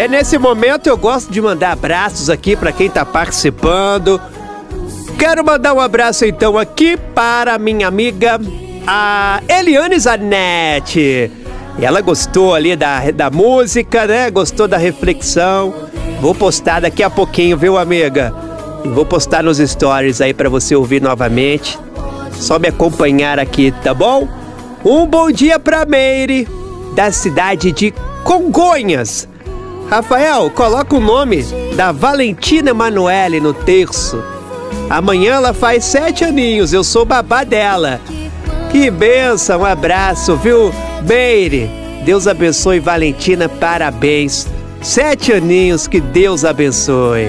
Nesse momento eu gosto de mandar abraços aqui para quem tá participando. Quero mandar um abraço então aqui para minha amiga, a Eliane Zanetti. Ela gostou ali da música, né? Gostou da reflexão. Vou postar daqui a pouquinho, viu, amiga? E vou postar nos stories aí para você ouvir novamente. Só me acompanhar aqui, tá bom? Um bom dia pra Meire, da cidade de Congonhas. Rafael, coloca o nome da Valentina Emanuele no terço. Amanhã ela faz 7 aninhos, eu sou babá dela. Que bênção, um abraço, viu? Meire, Deus abençoe Valentina, parabéns. 7 aninhos, que Deus abençoe.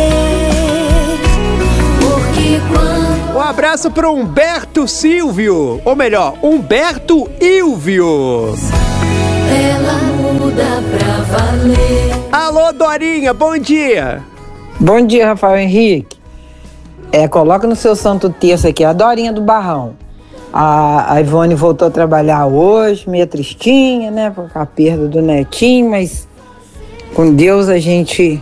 Um abraço para Humberto Silvio, ou melhor, Humberto Ilvio. Ela muda pra valer. Alô, Dorinha, bom dia. Bom dia, Rafael Henrique. Coloca no seu santo terço aqui, a Dorinha do Barrão. A Ivone voltou a trabalhar hoje, meio tristinha, né, por a perda do netinho, mas com Deus a gente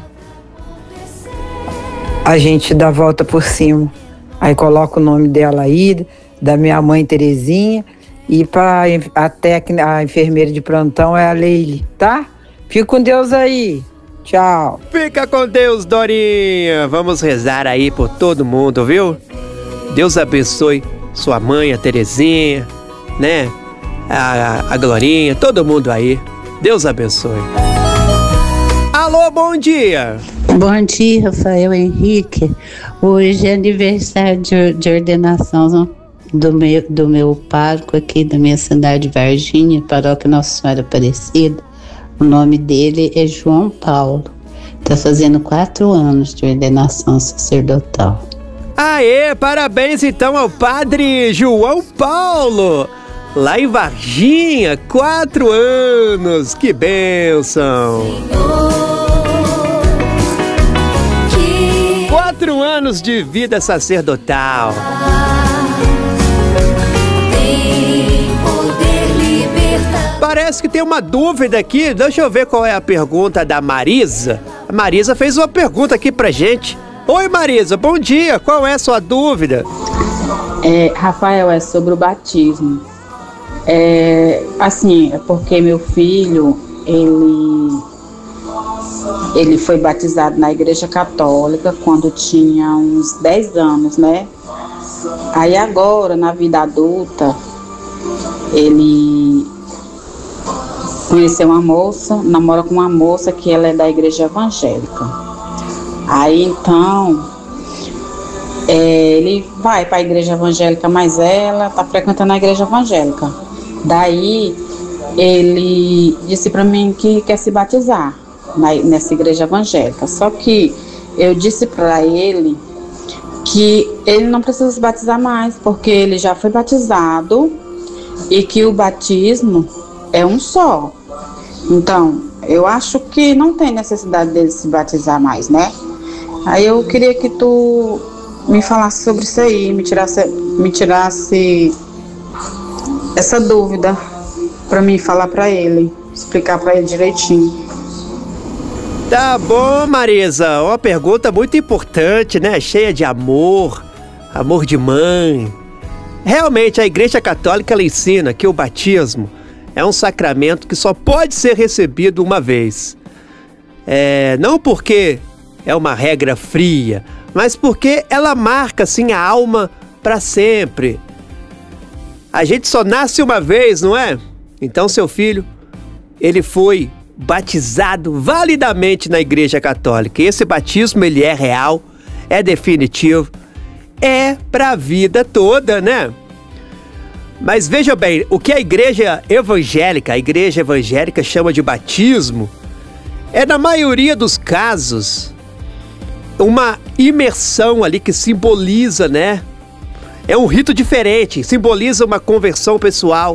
dá a volta por cima. Aí coloca o nome dela aí, da minha mãe Terezinha, e para a enfermeira de plantão é a Leile, tá? Fica com Deus aí. Tchau. Fica com Deus, Dorinha. Vamos rezar aí por todo mundo, viu? Deus abençoe sua mãe, a Terezinha, né? A Glorinha, todo mundo aí. Deus abençoe. Alô, bom dia. Bom dia, Rafael Henrique. Hoje é aniversário de ordenação do meu pároco aqui da minha cidade, Varginha, paróquia Nossa Senhora Aparecida. O nome dele é João Paulo. Está fazendo 4 anos de ordenação sacerdotal. Aê, parabéns então ao padre João Paulo, lá em Varginha, 4 anos, que bênção! 4 anos de vida sacerdotal. Parece que tem uma dúvida aqui, deixa eu ver qual é a pergunta da Marisa. A Marisa fez uma pergunta aqui pra gente. Oi, Marisa, bom dia, qual é a sua dúvida? Rafael, é sobre o batismo. É porque meu filho, ele foi batizado na Igreja Católica quando tinha uns 10 anos, né? Aí agora, na vida adulta, ele conheceu uma moça, namora com uma moça que ela é da Igreja Evangélica. Aí então, ele vai para a Igreja Evangélica, mas ela está frequentando a Igreja Evangélica. Daí, ele disse para mim que quer se batizar nessa Igreja Evangélica. Só que eu disse para ele que ele não precisa se batizar mais, porque ele já foi batizado e que o batismo é um só. Então, eu acho que não tem necessidade dele se batizar mais, né? Aí eu queria que tu me falasse sobre isso aí, me tirasse essa dúvida para mim falar para ele, explicar para ele direitinho. Tá bom, Marisa, uma pergunta muito importante, né? Cheia de amor, amor de mãe. Realmente, a Igreja Católica ela ensina que o batismo é um sacramento que só pode ser recebido uma vez. Não porque é uma regra fria, mas porque ela marca, assim, a alma para sempre. A gente só nasce uma vez, não é? Então, seu filho, ele foi batizado validamente na Igreja Católica. E esse batismo, ele é real, é definitivo, é para a vida toda, né? Mas veja bem, o que a igreja evangélica chama de batismo, é na maioria dos casos uma imersão ali que simboliza, né? É um rito diferente, simboliza uma conversão pessoal.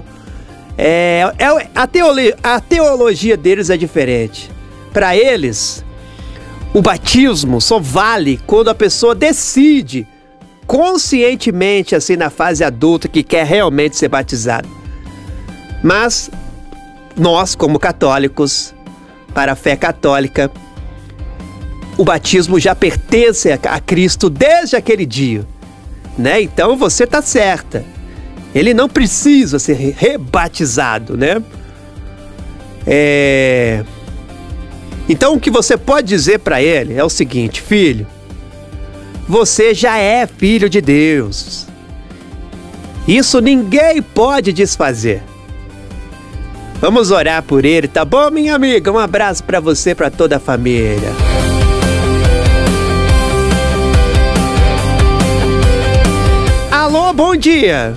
A teologia deles é diferente. Para eles, o batismo só vale quando a pessoa decide conscientemente, assim, na fase adulta, que quer realmente ser batizado. Mas nós, como católicos, para a fé católica, o batismo já pertence a Cristo desde aquele dia, né? Então você está certa. Ele não precisa ser rebatizado, né? Então o que você pode dizer para ele é o seguinte: filho, você já é filho de Deus. Isso ninguém pode desfazer. Vamos orar por ele, tá bom, minha amiga? Um abraço para você e para toda a família. Alô, bom dia.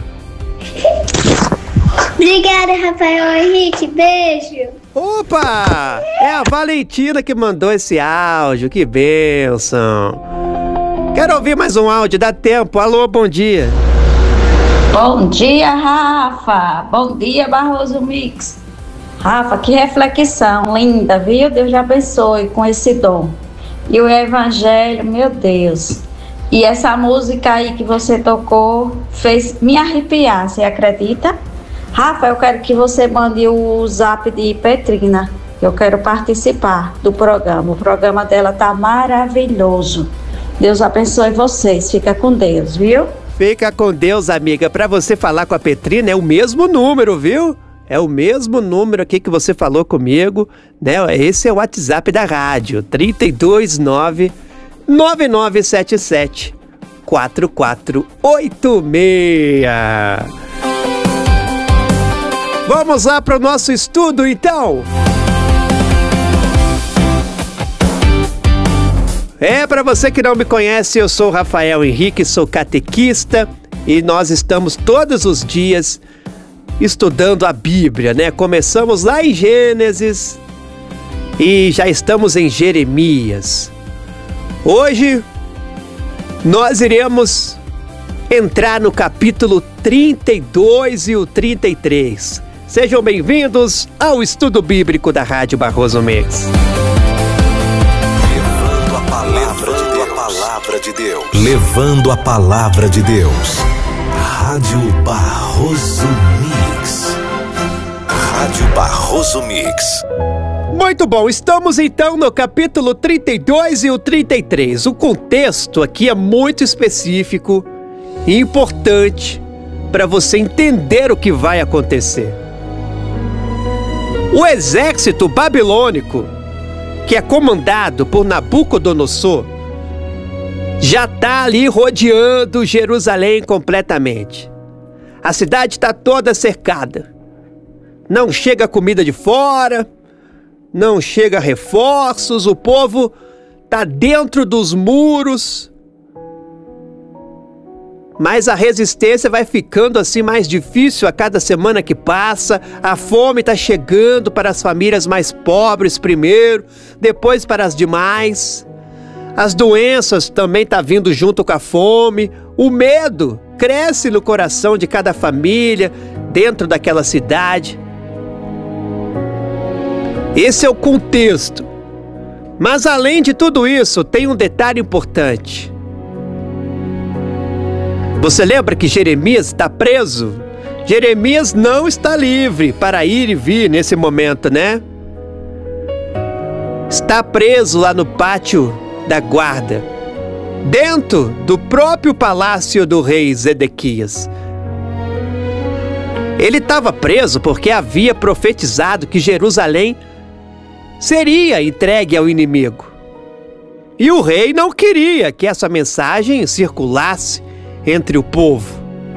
Obrigada, Rafael Henrique. Beijo. Opa! É a Valentina que mandou esse áudio. Que bênção. Quero ouvir mais um áudio, dá tempo. Alô, bom dia. Bom dia, Rafa. Bom dia, Barroso Mix. Rafa, que reflexão linda, viu? Deus te abençoe com esse dom. E o evangelho, meu Deus. E essa música aí que você tocou fez me arrepiar, você acredita? Rafa, eu quero que você mande o zap de Petrina. Eu quero participar do programa. O programa dela tá maravilhoso. Deus abençoe vocês. Fica com Deus, viu? Fica com Deus, amiga. Para você falar com a Petrina é o mesmo número, viu? É o mesmo número aqui que você falou comigo, né? Esse é o WhatsApp da rádio, 329-9977-4486. Vamos lá para o nosso estudo, então? Para você que não me conhece, eu sou Rafael Henrique, sou catequista e nós estamos todos os dias estudando a Bíblia, né? Começamos lá em Gênesis e já estamos em Jeremias. Hoje nós iremos entrar no capítulo 32 e o 33. Sejam bem-vindos ao estudo bíblico da Rádio Barroso Mix. Levando a palavra de Deus. Rádio Barroso Mix. Rádio Barroso Mix. Muito bom, estamos então no capítulo 32 e o 33. O contexto aqui é muito específico e importante para você entender o que vai acontecer. O exército babilônico, que é comandado por Nabucodonosor, já está ali rodeando Jerusalém completamente. A cidade está toda cercada. Não chega comida de fora, não chega reforços, o povo está dentro dos muros. Mas a resistência vai ficando assim mais difícil a cada semana que passa. A fome está chegando para as famílias mais pobres primeiro, depois para as demais. As doenças também estão vindo junto com a fome. O medo cresce no coração de cada família dentro daquela cidade. Esse é o contexto. Mas além de tudo isso, tem um detalhe importante. Você lembra que Jeremias está preso? Jeremias não está livre para ir e vir nesse momento, né? Está preso lá no pátio da guarda, dentro do próprio palácio do rei Zedequias. Ele estava preso porque havia profetizado que Jerusalém seria entregue ao inimigo. E o rei não queria que essa mensagem circulasse entre o povo.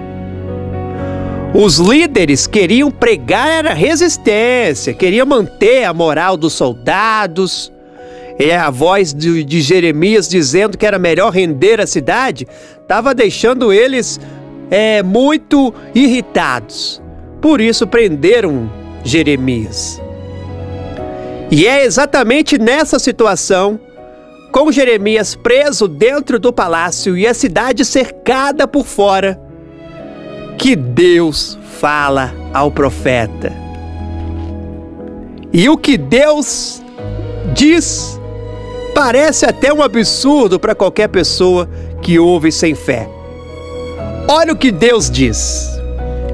Os líderes queriam pregar a resistência, queriam manter a moral dos soldados. E a voz de Jeremias dizendo que era melhor render a cidade estava deixando eles muito irritados. Por isso prenderam Jeremias. E é exatamente nessa situação, com Jeremias preso dentro do palácio e a cidade cercada por fora, que Deus fala ao profeta. E o que Deus diz parece até um absurdo para qualquer pessoa que ouve sem fé. Olha o que Deus diz.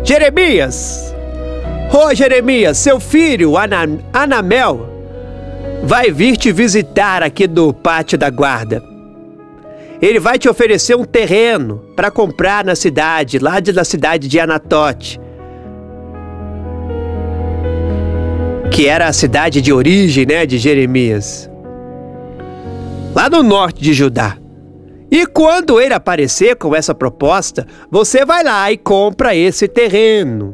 Jeremias, Jeremias, seu filho Anamel vai vir te visitar aqui do pátio da guarda. Ele vai te oferecer um terreno para comprar na cidade, lá da cidade de Anatote, que era a cidade de origem, né, de Jeremias, lá no norte de Judá. E quando ele aparecer com essa proposta, você vai lá e compra esse terreno.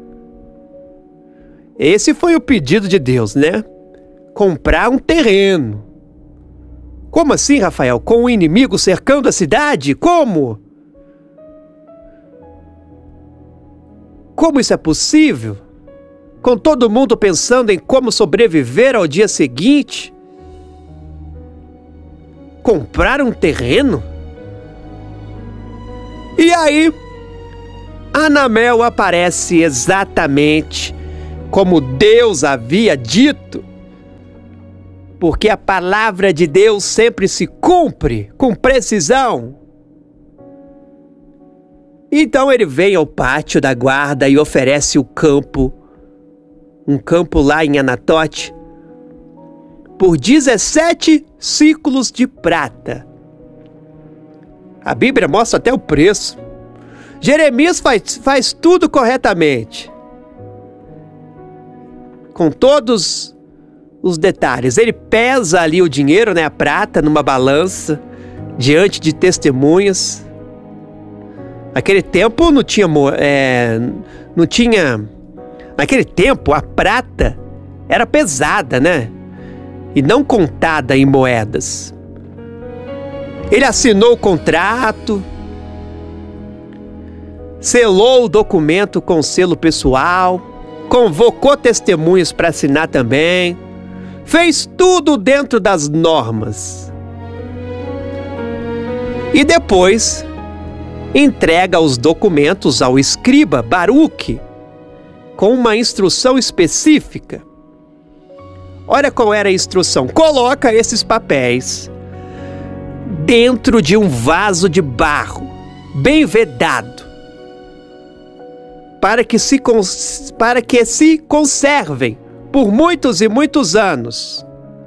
Esse foi o pedido de Deus, né? Comprar um terreno. Como assim, Rafael? Com o inimigo cercando a cidade? Como? Como isso é possível? Com todo mundo pensando em como sobreviver ao dia seguinte? Comprar um terreno? E aí, Anamel aparece exatamente como Deus havia dito, porque a palavra de Deus sempre se cumpre com precisão. Então ele vem ao pátio da guarda e oferece um campo lá em Anatote, por 17 ciclos de prata. A Bíblia mostra até o preço. Jeremias faz tudo corretamente, com todos os detalhes. Ele pesa ali o dinheiro, né, a prata, numa balança, diante de testemunhas. Naquele tempo naquele tempo a prata era pesada, né? E não contada em moedas. Ele assinou o contrato, selou o documento com selo pessoal, convocou testemunhas para assinar também, fez tudo dentro das normas. E depois entrega os documentos ao escriba Baruque, com uma instrução específica. Olha qual era a instrução: coloca esses papéis dentro de um vaso de barro, bem vedado, para que se conservem por muitos e muitos anos.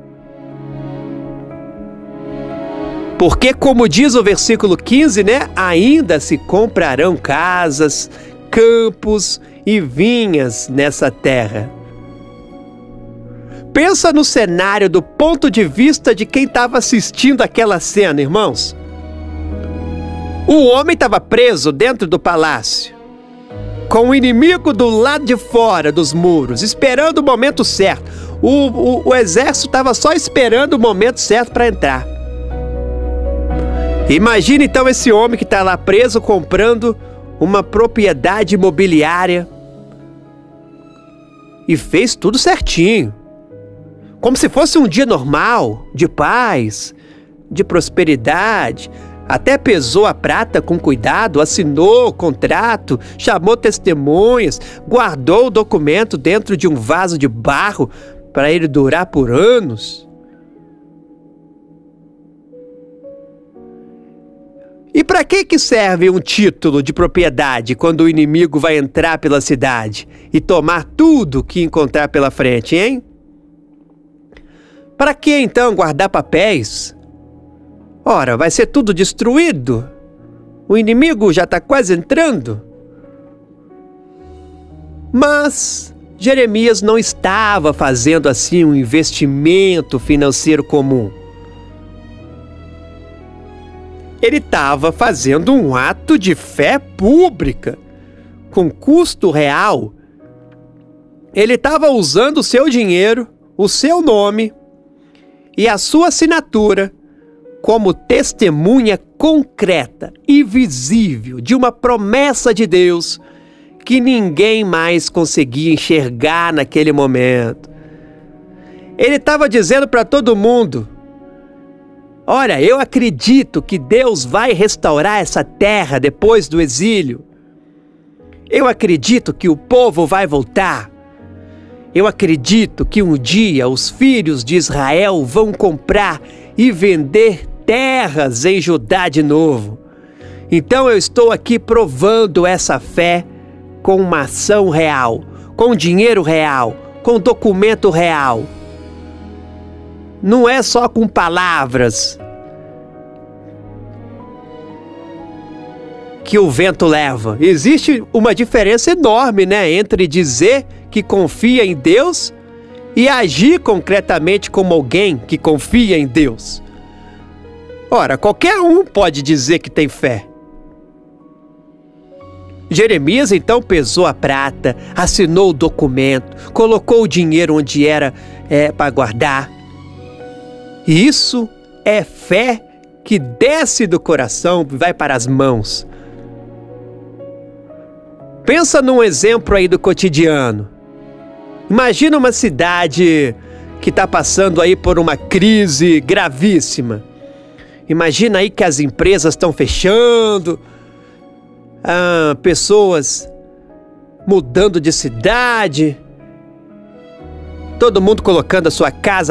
Porque, como diz o versículo 15, né? Ainda se comprarão casas, campos e vinhas nessa terra. Pensa no cenário do ponto de vista de quem estava assistindo aquela cena, irmãos. O homem estava preso dentro do palácio, com o inimigo do lado de fora dos muros, esperando o momento certo. O exército estava só esperando o momento certo para entrar. Imagina então esse homem que está lá preso comprando uma propriedade imobiliária e fez tudo certinho, como se fosse um dia normal, de paz, de prosperidade. Até pesou a prata com cuidado, assinou o contrato, chamou testemunhas, guardou o documento dentro de um vaso de barro para ele durar por anos. E para que serve um título de propriedade quando o inimigo vai entrar pela cidade e tomar tudo que encontrar pela frente, hein? Para que então guardar papéis? Ora, vai ser tudo destruído. O inimigo já está quase entrando. Mas Jeremias não estava fazendo assim um investimento financeiro comum. Ele estava fazendo um ato de fé pública, com custo real. Ele estava usando o seu dinheiro, o seu nome e a sua assinatura como testemunha concreta e visível de uma promessa de Deus que ninguém mais conseguia enxergar naquele momento. Ele estava dizendo para todo mundo: olha, eu acredito que Deus vai restaurar essa terra depois do exílio. Eu acredito que o povo vai voltar. Eu acredito que um dia os filhos de Israel vão comprar e vender terras em Judá de novo. Então eu estou aqui provando essa fé com uma ação real, com dinheiro real, com documento real. Não é só com palavras que o vento leva. Existe uma diferença enorme, né, entre dizer que confia em Deus e agir concretamente como alguém que confia em Deus. Ora, qualquer um pode dizer que tem fé. Jeremias então pesou a prata, assinou o documento, colocou o dinheiro onde era para guardar. Isso é fé que desce do coração e vai para as mãos. Pensa num exemplo aí do cotidiano. Imagina uma cidade que está passando aí por uma crise gravíssima. Imagina aí que as empresas estão fechando, pessoas mudando de cidade, todo mundo colocando a sua casa